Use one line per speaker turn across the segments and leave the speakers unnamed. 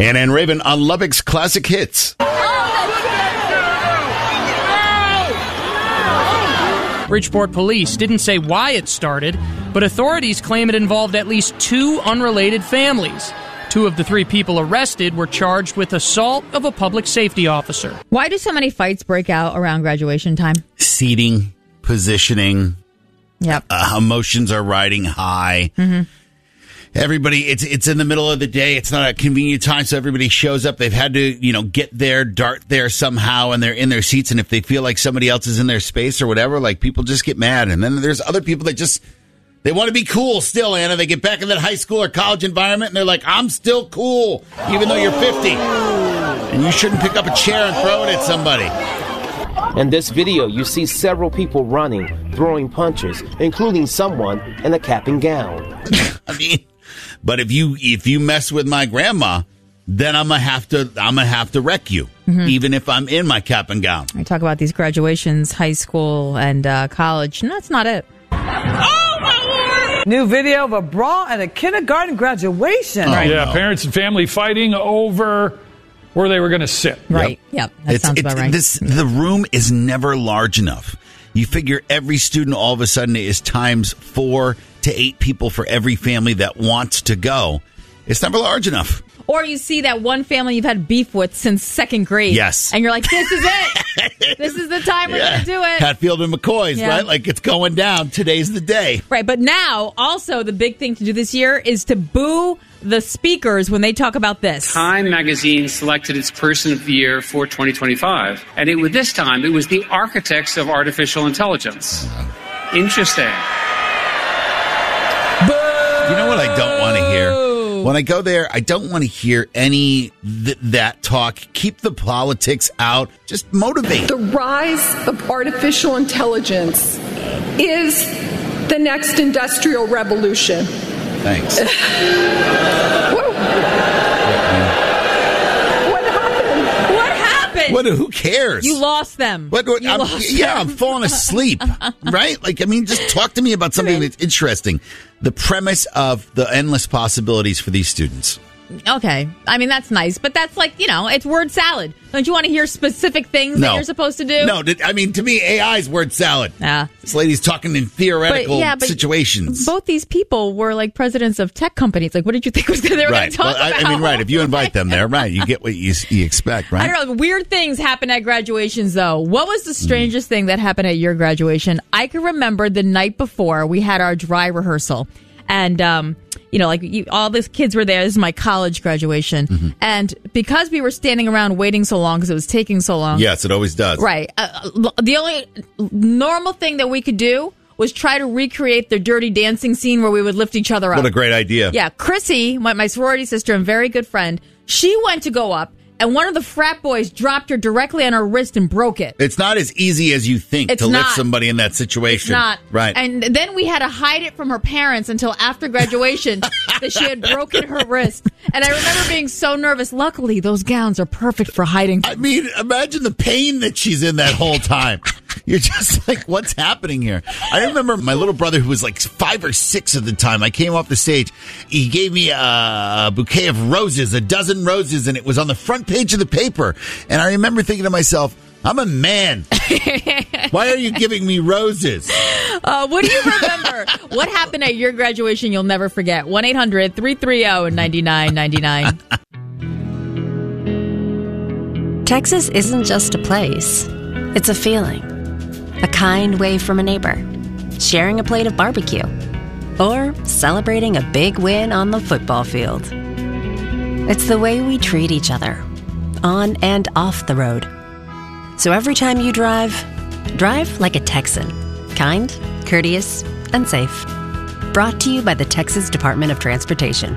Hannah and Raven on Lubbock's Classic Hits.
Bridgeport police didn't say why it started, but authorities claim it involved at least 2 unrelated families. 2 of the 3 people arrested were charged with assault of a public safety officer.
Why do so many fights break out around graduation time?
Seating, positioning.
Yep.
Emotions are riding high.
Mm-hmm.
Everybody, it's in the middle of the day. It's not a convenient time, so everybody shows up. They've had to, get there, dart there somehow, and they're in their seats. And if they feel like somebody else is in their space or whatever, like, people just get mad. And then there's other people that just, they want to be cool still, Anna. They get back in that high school or college environment, and they're like, I'm still cool, even though you're 50. And you shouldn't pick up a chair and throw it at somebody.
In this video, you see several people running, throwing punches, including someone in a cap and gown.
I mean, but if you mess with my grandma, then I'm gonna have to wreck you, even if I'm in my cap and gown.
I talk about these graduations, high school and college, and that's not it.
Oh, my Lord! New video of a brawl at a kindergarten graduation.
Oh, yeah, parents and family fighting over where they were going to sit.
Right. Yep. That sounds about right.
The room is never large enough. You figure every student all of a sudden is times 4 to 8 people for every family that wants to go. It's never large enough.
Or you see that one family you've had beef with since 2nd grade.
Yes.
And you're like, this is it. This is the time we're going to do it.
Hatfield and McCoy's, right? Like, it's going down. Today's the day.
Right. But now, also, the big thing to do this year is to boo the speakers when they talk about this.
Time magazine selected its Person of the Year for 2025. And this time, it was the architects of artificial intelligence. Interesting.
You know what I don't want to hear? When I go there, I don't want to hear any that talk. Keep the politics out. Just motivate.
The rise of artificial intelligence is the next industrial revolution.
Thanks.
What happened?
What happened?
Who cares?
You lost them.
I'm falling asleep, right? Like, I mean, just talk to me about something that's interesting. The premise of the endless possibilities for these students.
Okay. I mean, that's nice, but that's like, it's word salad. Don't you want to hear specific things that you're supposed to do?
No, I mean, to me, AI is word salad.
Yeah.
This lady's talking in theoretical situations.
Both these people were like presidents of tech companies. Like, what did you think they were going to talk about?
I mean, right. If you invite them there, right, you get what you expect, right?
I don't know. Weird things happen at graduations, though. What was the strangest thing that happened at your graduation? I can remember the night before we had our dry rehearsal. And, all these kids were there. This is my college graduation. Mm-hmm. And because we were standing around waiting so long because it was taking so long.
Yes, it always does.
Right. The only normal thing that we could do was try to recreate the Dirty Dancing scene where we would lift each other up.
What a great idea.
Yeah. Chrissy, my sorority sister and very good friend, she went to go up. And one of the frat boys dropped her directly on her wrist and broke it.
It's not as easy as you think to lift somebody in that situation.
It's not.
Right.
And then we had to hide it from her parents until after graduation that she had broken her wrist. And I remember being so nervous. Luckily, those gowns are perfect for hiding.
I mean, imagine the pain that she's in that whole time. You're just like, what's happening here? I remember my little brother, who was like 5 or 6 at the time. I came off the stage. He gave me a bouquet of roses, a dozen roses, and it was on the front page of the paper. And I remember thinking to myself, I'm a man. Why are you giving me roses?
What do you remember? What happened at your graduation you'll never forget? 1-800-330-9999.
Texas isn't just a place. It's a feeling. A kind wave from a neighbor. Sharing a plate of barbecue. Or celebrating a big win on the football field. It's the way we treat each other. On and off the road. So every time you drive like a Texan. Kind, courteous, and safe. Brought to you by the Texas Department of Transportation.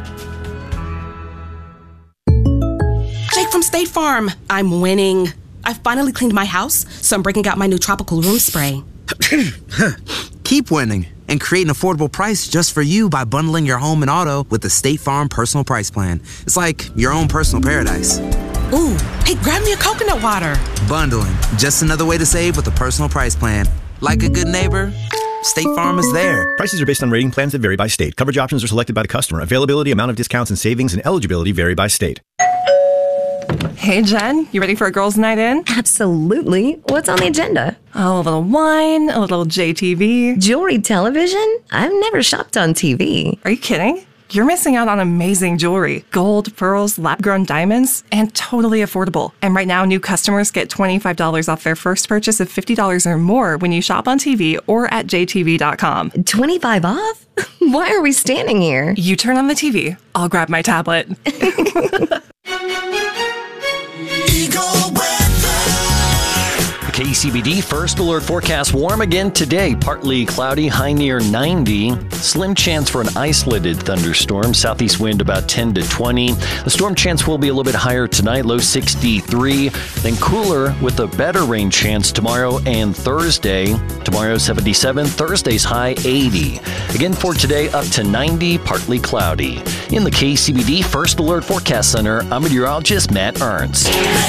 Jake from State Farm. I'm winning. I finally cleaned my house, so I'm breaking out my new tropical room spray.
Keep winning and create an affordable price just for you by bundling your home and auto with the State Farm Personal Price Plan. It's like your own personal paradise.
Ooh, hey, grab me a coconut water.
Bundling, just another way to save with the Personal Price Plan. Like a good neighbor, State Farm is there.
Prices are based on rating plans that vary by state. Coverage options are selected by the customer. Availability, amount of discounts and savings, and eligibility vary by state. Hey, Jen, you ready for a girls' night in?
Absolutely. What's on the agenda?
Oh, a little wine, a little JTV.
Jewelry television? I've never shopped on TV.
Are you kidding? You're missing out on amazing jewelry. Gold, pearls, lab-grown diamonds, and totally affordable. And right now, new customers get $25 off their first purchase of $50 or more when you shop on TV or at jtv.com.
25 off? Why are we standing here?
You turn on the TV. I'll grab my tablet.
KCBD First Alert forecast warm again today. Partly cloudy, high near 90. Slim chance for an isolated thunderstorm. Southeast wind about 10 to 20. The storm chance will be a little bit higher tonight, low 63. Then cooler with a better rain chance tomorrow and Thursday. Tomorrow 77, Thursday's high 80. Again for today up to 90, partly cloudy. In the KCBD First Alert Forecast Center, I'm meteorologist Matt Ernst.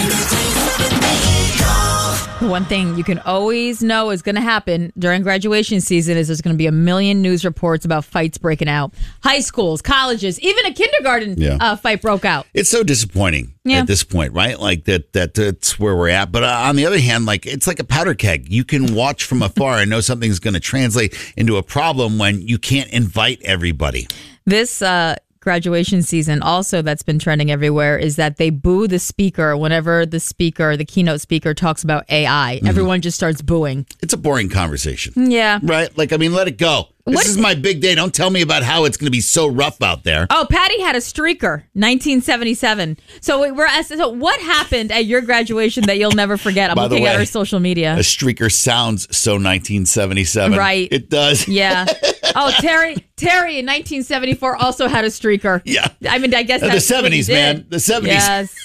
One thing you can always know is going to happen during graduation season is there's going to be a million news reports about fights breaking out. High schools, colleges, even a kindergarten fight broke out.
It's so disappointing at this point, right? Like that's where we're at. But on the other hand, like it's like a powder keg. You can watch from afar and know something's going to translate into a problem when you can't invite everybody.
This graduation season also that's been trending everywhere is that they boo the speaker whenever the keynote speaker talks about AI. Mm-hmm. Everyone just starts booing.
It's a boring conversation.
Yeah.
Right? Like, I mean, let it go. This is my big day. Don't tell me about how it's going to be so rough out there.
Oh, Patty had a streaker, 1977. So we're asked, so what happened at your graduation that you'll never forget? I'm looking at her social media.
A streaker sounds so 1977.
Right.
It does.
Yeah. Oh, Terry in 1974 also had a streaker.
Yeah.
I mean, I guess
that's the 70s, man. The 70s.
Yes.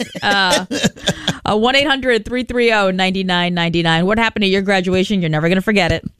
1-800-330-9999. What happened at your graduation? You're never going to forget it.